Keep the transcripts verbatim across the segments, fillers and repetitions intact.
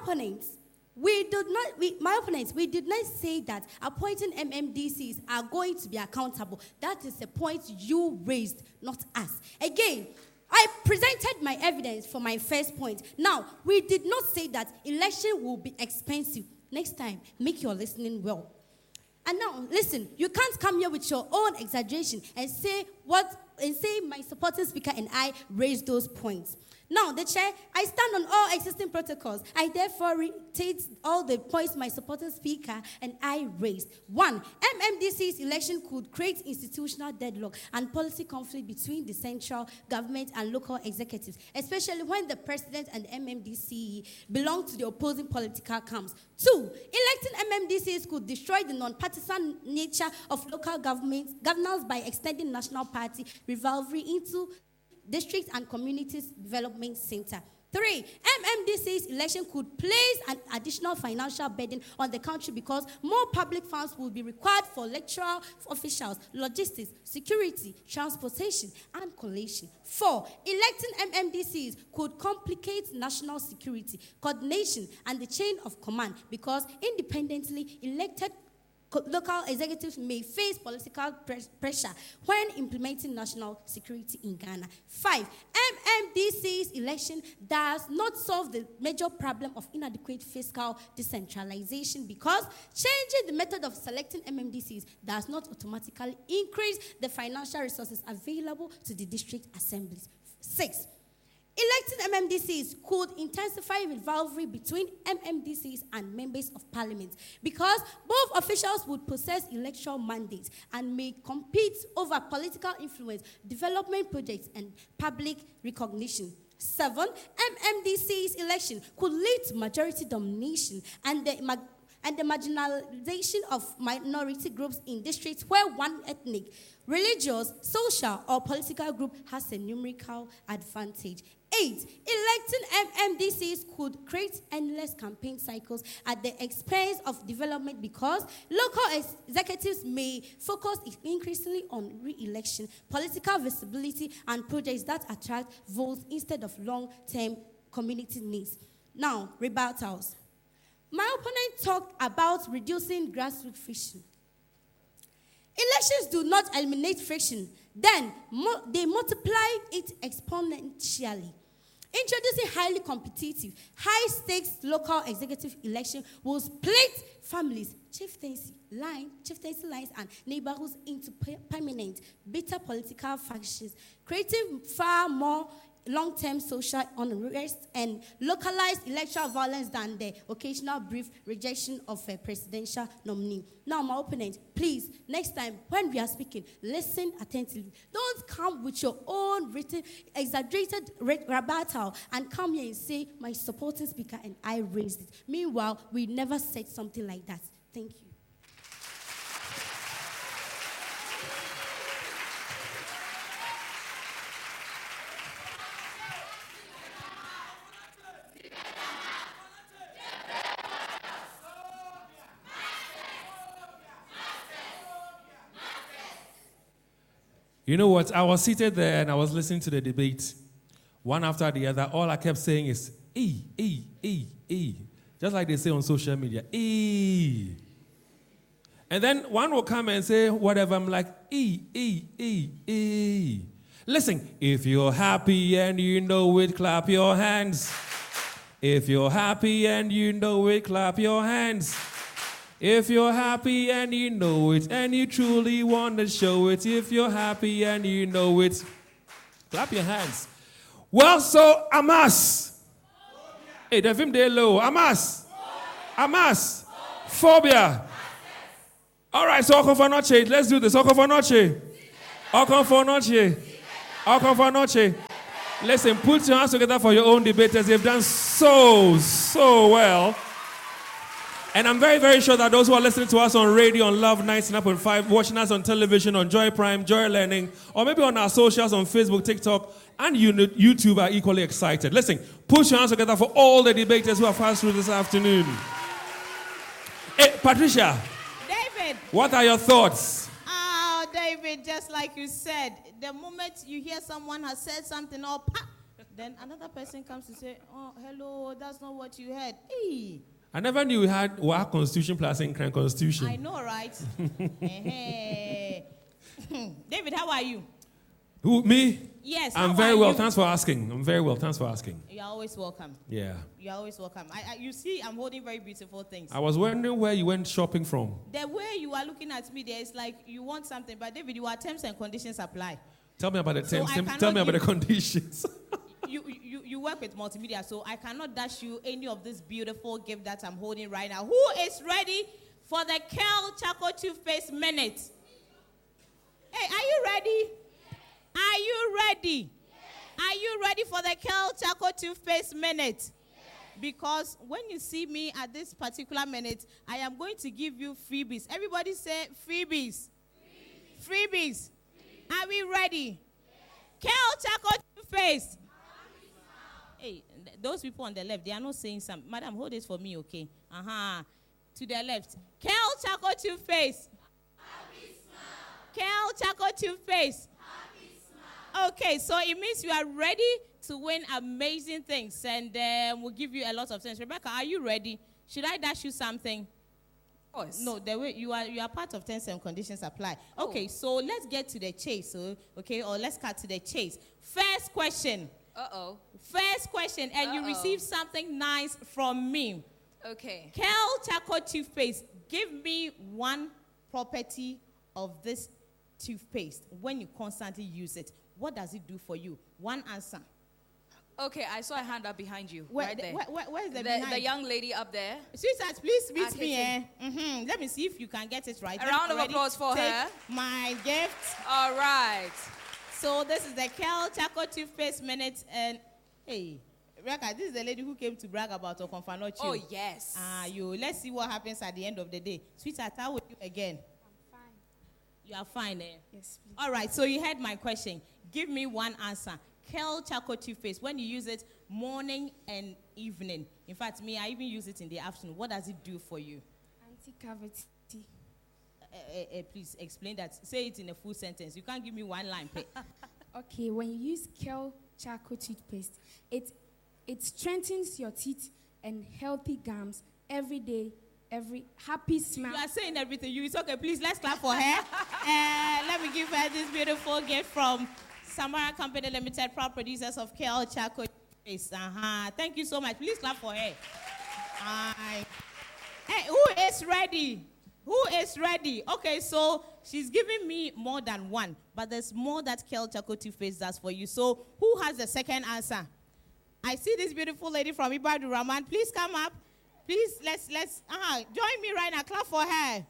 opponents, we did not, we, my opponents, we did not say that appointing M M D Cs are going to be accountable. That is the point you raised, not us. Again, I presented my evidence for my first point. Now, we did not say that election will be expensive. Next time, make your listening well. And now, listen, you can't come here with your own exaggeration and say what and say my supporting speaker and I raised those points. Now, the chair, I stand on all existing protocols. I therefore reiterate all the points my supporting speaker and I raised. One, M M D C's election could create institutional deadlock and policy conflict between the central government and local executives, especially when the president and the M M D C belong to the opposing political camps. Two, electing M M D Cs could destroy the non-partisan nature of local government governance by extending national party rivalry into district and communities development center. Three, M M D C's election could place an additional financial burden on the country because more public funds will be required for electoral officials, logistics, security, transportation, and collation. Four, electing M M D Cs could complicate national security, coordination, and the chain of command because independently elected local executives may face political pres- pressure when implementing national security in Ghana. Five, M M D C's election does not solve the major problem of inadequate fiscal decentralization because changing the method of selecting M M D Cs does not automatically increase the financial resources available to the district assemblies. Six, electing M M D Cs could intensify rivalry between M M D Cs and members of parliament because both officials would possess electoral mandates and may compete over political influence, development projects, and public recognition. Seven, M M D C's election could lead to majority domination and the mag- and the marginalization of minority groups in districts where one ethnic, religious, social, or political group has a numerical advantage. Eight, electing M M D Cs could create endless campaign cycles at the expense of development because local ex- executives may focus increasingly on re-election, political visibility, and projects that attract votes instead of long-term community needs. Now, rebuttals. My opponent talked about reducing grassroots friction. Elections do not eliminate friction, then mo- they multiply it exponentially. Introducing highly competitive, high-stakes local executive election will split families, chieftaincy, line, chieftaincy lines, and neighborhoods into permanent, bitter political factions, creating far more long-term social unrest and localized electoral violence than the occasional brief rejection of a presidential nominee. Now, my opponent, please, next time when we are speaking, listen attentively. Don't come with your own written, exaggerated rebuttal and come here and say, my supporting speaker and I raised it. Meanwhile, we never said something like that. Thank you. You know what? I was seated there and I was listening to the debate, one after the other. All I kept saying is, E, E, E, E. Just like they say on social media, E. And then one will come and say whatever. I'm like, E, E, E, E. Listen, if you're happy and you know it, clap your hands. If you're happy and you know it, clap your hands. If you're happy and you know it, and you truly want to show it, if you're happy and you know it, clap your hands. Well, so, Amas. Hey, the film they low. Amas. Amas. Phobia. All right, so Oko for Noche. Let's do this. Oko for Noche. Oko for Noche. Oko for Noche. Listen, put your hands together for your own debaters. They've done so, so well. And I'm very, very sure that those who are listening to us on radio, on Love ninety-nine point five, watching us on television, on Joy Prime, Joy Learning, or maybe on our socials on Facebook, TikTok, and YouTube are equally excited. Listen, put your hands together for all the debaters who have passed through this afternoon. Hey, Patricia. David. What are your thoughts? Ah, uh, David, just like you said, the moment you hear someone has said something, or pop, Then another person comes to say, oh, hello, that's not what you heard. Hey. I never knew we had WA Constitution plus Incran Constitution. I know, right? Hey. David, how are you? Who, me? Yes, I'm how very are well. you? Thanks for asking. I'm very well. Thanks for asking. You're always welcome. Yeah. You're always welcome. I, I, you see, I'm holding very beautiful things. I was wondering where you went shopping from. The way you are looking at me there is like you want something, but David, you are terms and conditions apply. Tell me about the So terms. I Tell cannot me about the give- conditions. you, you you work with multimedia, so I cannot dash you any of this beautiful gift that I'm holding right now. Who is ready for the Kel Charcoal Toothpaste Minute? Hey, are you ready? Are you ready? Are you ready for the Kel Charcoal Toothpaste Minute? Because when you see me at this particular minute, I am going to give you freebies. Everybody say freebies. Freebies. freebies. Are we ready? Kel Charcoal Toothpaste. Hey, th- those people on the left, they are not saying something. Madam, hold this for me, okay? Uh-huh. To the left. Kel Charcoal Toothpaste. Kel Charcoal Toothpaste. Okay, so it means you are ready to win amazing things, and um, we'll give you a lot of things. Rebecca, are you ready? Should I dash you something? Of course. No, the way you are you are part of terms and conditions apply. Okay, so let's get to the chase. So, okay, or let's cut to the chase. First question. Uh-oh. First question, and you Uh-oh. receive something nice from me. Okay. Kel Charcoal Toothpaste, give me one property of this toothpaste when you constantly use it. What does it do for you? One answer. Okay, I saw a hand up behind you. Where, right the, there. where, where, where is the, the, behind? the young lady up there. Sweetheart, please meet Ah, me. okay, Eh? Mm-hmm. Let me see if you can get it right. A Let me round of already applause for take her. My gift. All right. So this is the Kel Charcoal Toothpaste Minute. And hey, Rebecca, this is the lady who came to brag about Okonfanochi. Oh, yes. Ah, you. Let's see what happens at the end of the day. Sweetheart, how are you again? I'm fine. You are fine, eh? Yes, please. All right, so you heard my question. Give me one answer. Kel Charcoal Toothpaste, when you use it morning and evening. In fact, me, I even use it in the afternoon. What does it do for you? Anti-cavity. Uh, uh, uh, please explain that. Say it in a full sentence. You can't give me one line. Pe. Okay, when you use Kel Charcoal Toothpaste, it it strengthens your teeth and healthy gums every day, every happy smile. You are saying everything. You it's okay. Please let's clap for her. And let me give her this beautiful gift from Samara Company Limited, proud producers of Kel Charcoal Toothpaste. Uh-huh. Thank you so much. Please clap for her. Aye. Hey, who is ready? Who is ready? Okay, so she's giving me more than one, but there's more that Kel Charcoal Toothpaste does for you. So who has the second answer? I see this beautiful lady from Ibadu Rahman. Please come up. Please, let's, let's, uh-huh. Join me right now. Clap for her.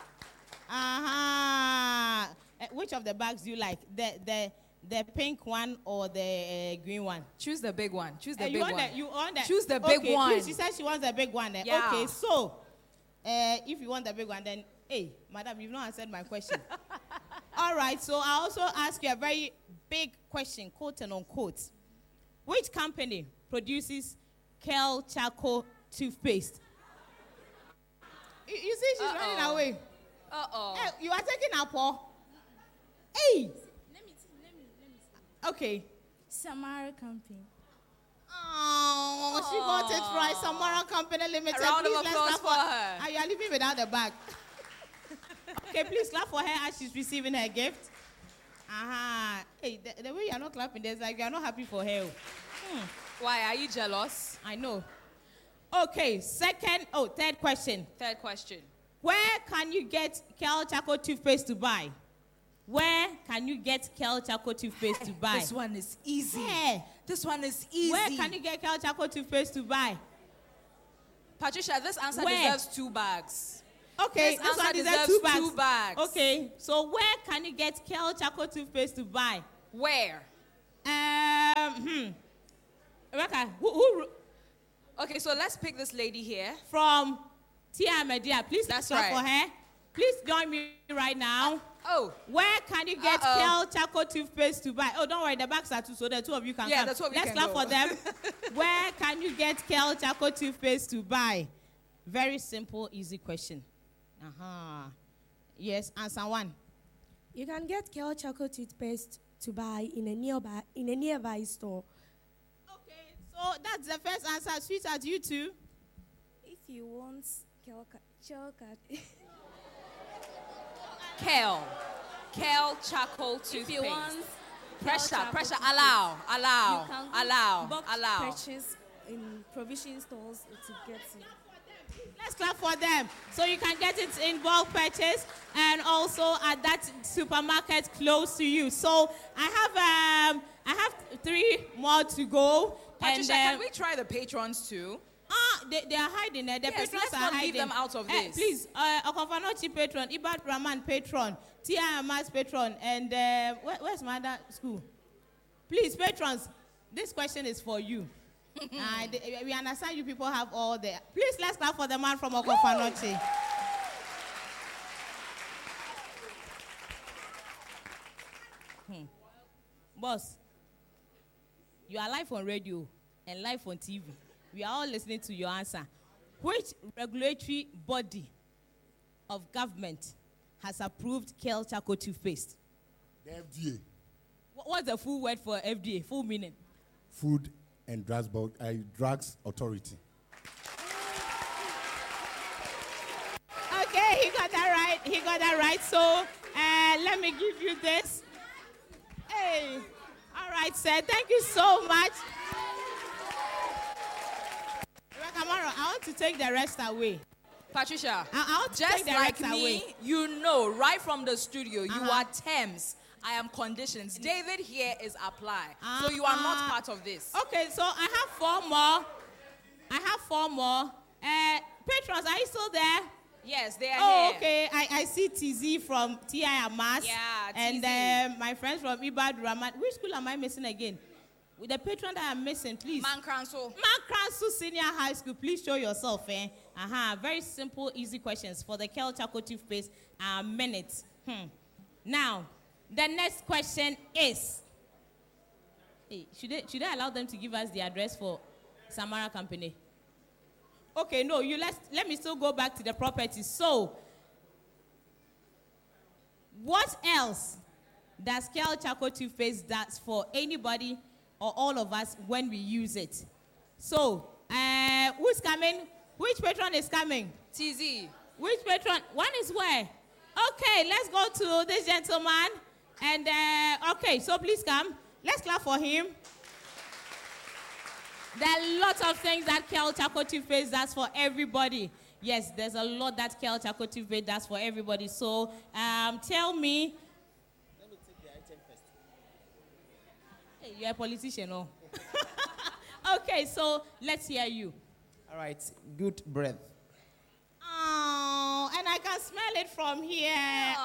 Uh-huh. Uh, which of the bags do you like? The, the, the pink one or the uh, green one? Choose the big one. Choose the Uh, big you want one. The, you want the, Choose the big okay, one. Please, she said she wants the big one. Then. Yeah. Okay, so uh, if you want the big one, then, hey, madam, you've not answered my question. All right, so I also ask you a very big question, quote and unquote. Which company produces Kel Charcoal Toothpaste? You, you see, she's Uh-oh. running away. Uh-oh. Hey, you are taking a paw. Hey, Let me, let me, let me see. okay. Samara Company. Oh, she got it right. Samara Company Limited. A round of Please, let's applause clap for her. Ah, you are leaving without the bag. Okay, please clap for her as she's receiving her gift. Uh-huh. Hey, the, the way you are not clapping, there's like you are not happy for her. Hmm, Why, are you jealous? I know. Okay, second, oh, third question. Third question. Where can you get Kel Charcoal Toothpaste to buy? Where can you get Kel Charcoal Toothpaste to buy? This one is easy. Yeah. This one is easy. Where can you get Kel Charcoal Toothpaste to buy? Patricia, this answer Where? deserves two bags. Okay, This this answer one deserves deserves two bags. two bags. Okay, so where can you get Kel Charcoal Toothpaste to buy? Where? Um, hmm. Rebecca, who, who Okay, so let's pick this lady here. from Tia Media? Please That's clap right. for her. Please join me right now. Oh, Where can you get Uh-oh. Kel Charcoal Toothpaste to buy? Oh, don't worry, the bags are two, so the two of you can Yeah, come. the two of you Let's can clap go. for them. Where can you get Kel Charcoal Toothpaste to buy? Very simple, easy question. Uh-huh. Yes, answer one. You can get Kel Charcoal Toothpaste to buy in a nearby in a nearby store. So that's the first answer. Sweetheart, you too. If you want Kel Kel Kale. Kale charcoal if toothpaste. you want Pressure, Kel pressure. charcoal Allow, toothpaste, allow, you can go allow, box allow. purchase in provision stores to get it. Let's clap for them. So you can get it in bulk purchase and also at that supermarket close to you. So I have um I have three more to go. Patricia, and, can um, we try the patrons too? Ah, they, they are hiding there. The Yes, patrons let's are not hiding. leave them out of Eh, this. Please, uh, Okonfanochi patron, Ibad Rahman patron, T I Amas patron, and uh, where, where's my other school? Please, patrons, this question is for you. uh, they, we understand you people have all the. Please, let's clap for the man from Okonfanochi. hmm. Boss, you are live on radio and live on T V. We are all listening to your answer. Which regulatory body of government has approved Kel Charcoal toothpaste? The F D A, Wha- What's the full word for F D A? Full meaning? Food and Drugs, Bo- uh, Drugs Authority. Okay, he got that right. He got that right. So uh, let me give you this. Hey, all right, sir. Thank you so much. Kamara, I want to take the rest away. Patricia, I, I want to just take the like rest me, away. you know, right from the studio, you Uh-huh. are Thames. I am conditions. David here is apply. So you are not Uh-huh. part of this. Okay, so I have four more. I have four more. Uh, patrons, are you still there? Yes, they are Oh, here. okay. I, I see T Z from T I Amas. Yeah, And T Z. um, my friends from Ibad Rahman. Which school am I missing again? With the patron that I'm missing, please. Mankranso. Mankransu Senior High School, please show yourself. Eh? Uh-huh. Very simple, easy questions for the Kel Charcoal toothpaste. A minute. Hmm. Now, the next question is: hey, should I, should I allow them to give us the address for Samara Company? Okay, no. You let let me still go back to the property. So, what else does Kel Charcoal toothpaste does for anybody or all of us when we use it? So, uh, who's coming? Which patron is coming? T Z. Which patron? One is where? Okay, let's go to this gentleman. And, uh, okay, so please come. Let's clap for him. There are lots of things that Kel Charcoal toothpaste does for everybody. Yes, there's a lot that Kel Charcoal toothpaste does for everybody. So, um, tell me. Let me take the item first. Hey, you're a politician, oh. Okay, so let's hear you. All right, good breath. Oh, and I can smell it from here. Oh.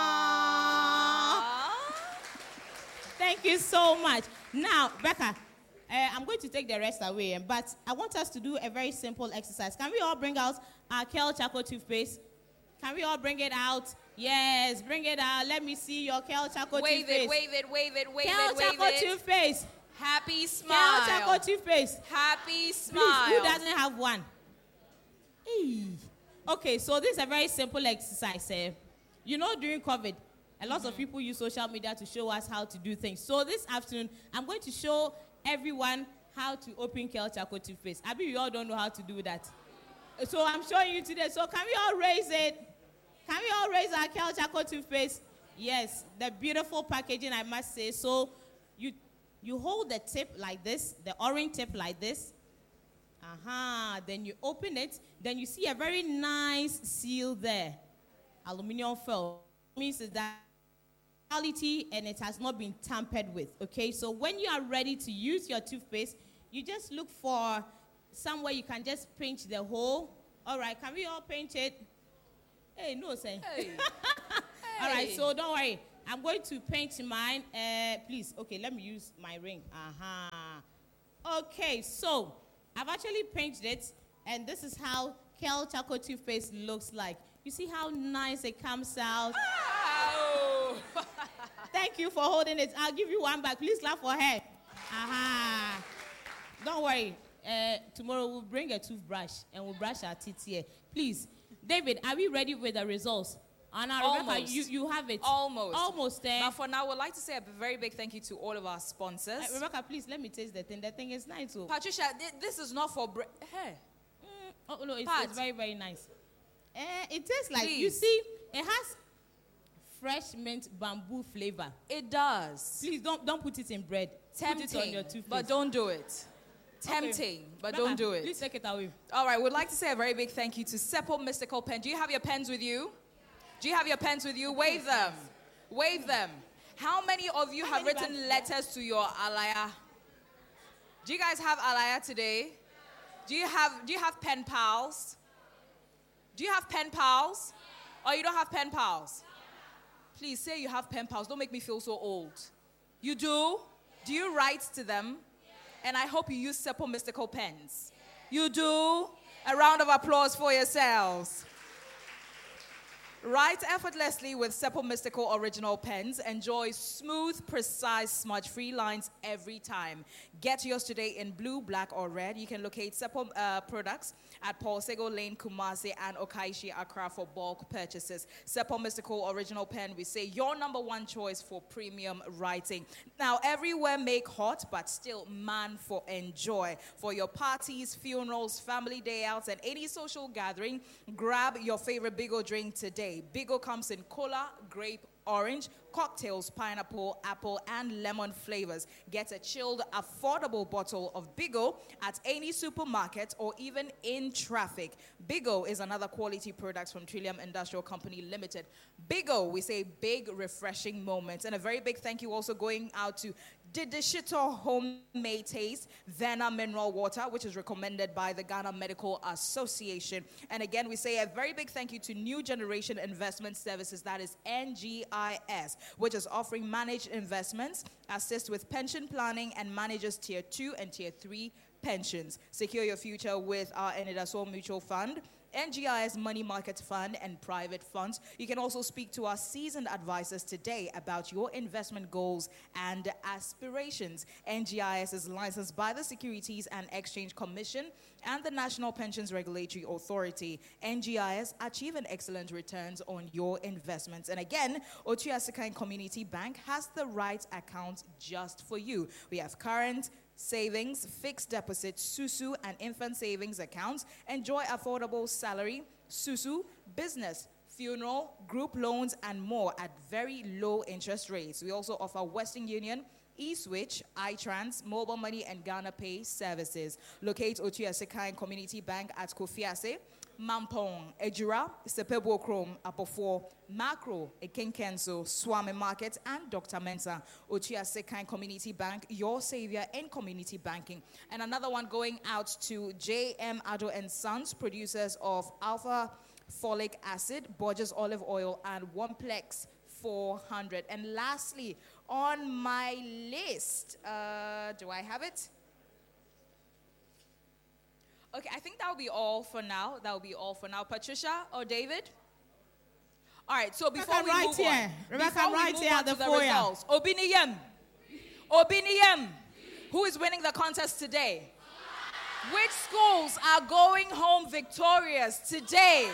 Thank you so much. Now, Becca, uh, I'm going to take the rest away, but I want us to do a very simple exercise. Can we all bring out our Kel Charcoal toothpaste? Can we all bring it out? Yes, bring it out. Let me see your Kel Charcoal Wave toothpaste. it, wave it, wave it, wave Kel it, wave Charcoal it. toothpaste. Happy Kel smile. Charcoal toothpaste. Happy Please, smile. who doesn't have one? Eee. Okay, so this is a very simple exercise. Eh? You know, during COVID, a lot of people use social media to show us how to do things. So this afternoon, I'm going to show everyone how to open Kel Charcoal toothpaste. I mean, you all don't know how to do that. So I'm showing you today. So can we all raise it? Can we all raise our Kel Charcoal toothpaste? Yes, the beautiful packaging, I must say. So you you hold the tip like this, the orange tip like this. Uh-huh. Then you open it. Then you see a very nice seal there. Aluminium foil. Means is that quality and it has not been tampered with. Okay, so when you are ready to use your toothpaste, you just look for somewhere you can just pinch the hole. All right, can we all pinch it? Hey, no, say. Hey. All right, Hey. so don't worry. I'm going to pinch mine. Uh, please, okay, let me use my ring. Uh-huh. Okay, so I've actually pinched it, and this is how Kel Charcoal toothpaste looks like. You see how nice it comes out? Ow. Thank you for holding it. I'll give you one back. Please clap for her. Aha. Don't worry. Uh, tomorrow we'll bring a toothbrush and we'll brush our teeth here. Please. David, are we ready with the results? And now, Rebecca, Almost. you, you have it. Almost. Almost there. But for now, we'd like to say a very big thank you to all of our sponsors. Uh, Rebecca, please let me taste the thing. The thing is nice. Oh, Patricia, thi- this is not for... Bre- hey. mm, oh no, it's, Pat. it's very, very nice. Uh, it tastes like, you Please. see, it has fresh mint bamboo flavor. It does. Please don't don't put it in bread. Put it on Tempting, your toothpaste. but don't do it. Tempting, but Rebecca, don't do it. Please take it away. All right, we'd like to say a very big thank you to Seppo Mystical Pen. Do you have your pens with you? Do you have your pens with you? Wave them. Wave them. How many of you How have many written bags? letters to your alaya? Do you guys have alaya today? Do you have do you have pen pals? Do you have pen pals? Or you don't have pen pals? Please say you have pen pals. Don't make me feel so old. You do? Do you write to them? And I hope you use Seppo Mystical Pens. You do? A round of applause for yourselves. Write effortlessly with Seppo Mystical Original Pens. Enjoy smooth, precise, smudge-free lines every time. Get yours today in blue, black, or red. You can locate Seppo uh, products at Paul Sego Lane, Kumasi, and Okaishi, Accra for bulk purchases. Seppo Mystical Original Pen, we say your number one choice for premium writing. Now, everywhere make hot, but still man for enjoy. For your parties, funerals, family day outs, and any social gathering, grab your favorite Bigo drink today. Bigo comes in cola, grape, orange, cocktails, pineapple, apple, and lemon flavors. Get a chilled, affordable bottle of Bigo at any supermarket or even in traffic. Bigo is another quality product from Trillium Industrial Company Limited. Bigo, we say big, refreshing moments. And a very big thank you also going out to Didishito Homemade Taste, Vena Mineral Water, which is recommended by the Ghana Medical Association. And again, we say a very big thank you to New Generation Investment Services, that is N G I S, which is offering managed investments, assist with pension planning, and manages tier two and tier three pensions. Secure your future with our Enidaso Mutual Fund, N G I S Money Market Fund, and private funds. You can also speak to our seasoned advisors today about your investment goals and aspirations. N G I S is licensed by the Securities and Exchange Commission and the National Pensions Regulatory Authority. N G I S achieving excellent returns on your investments. And again, Otua Sekai Community Bank has the right account just for you. We have current, savings, fixed deposit, Susu, and infant savings accounts. Enjoy affordable salary, Susu, business, funeral, group loans, and more at very low interest rates. We also offer Western Union, eSwitch, iTrans, mobile money, and Ghana Pay services. Locate Otua Sekai Community Bank at Kofiase, Mampong, Ejura, Sepebo Chrome, Apofo, Macro, Ekenkenso, Swami Market, and Doctor Mensa. Otua Sekai Community Bank, your savior in community banking. And another one going out to J M Ado and Sons, producers of Alpha Folic Acid, Borges Olive Oil, and Oneplex four hundred. And lastly, on my list, uh, do I have it? Okay, I think that will be all for now. That will be all for now. Patricia or David? All right, so before Rebecca, we right move here. on, Rebecca, before we right move here on at the to the foyer. results, Obiniyem, Obiniyem, who is winning the contest today? Which schools are going home victorious today?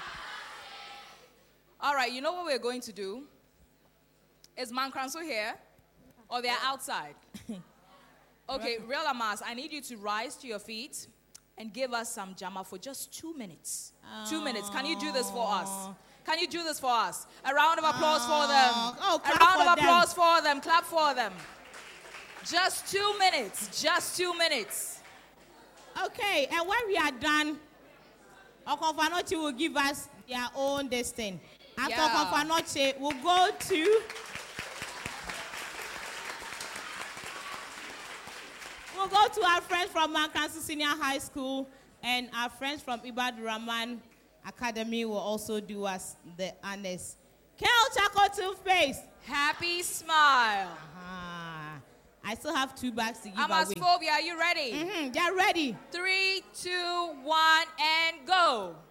All right, you know what we're going to do? Is Mankranso here? Or they're outside? Okay, Real Amas, I need you to rise to your feet and give us some jama for just two minutes. Two minutes. Can you do this for us? Can you do this for us? A round of applause for them. Oh, A clap round for of applause them. for them. Clap for them. Just two minutes. Just two minutes. Okay, and when we are done, Okonfanoche will give us their own destiny. After Yeah. Okonfanoche, we'll go to we'll go to our friends from Mankansu Senior High School, and our friends from Ibad Rahman Academy will also do us the honors. Kel Chaco Toothpaste. Happy smile. Ah, I still have two bags to give away. Amasphobia, are you ready? Mm-hmm, they're ready. Three, two, one, and go.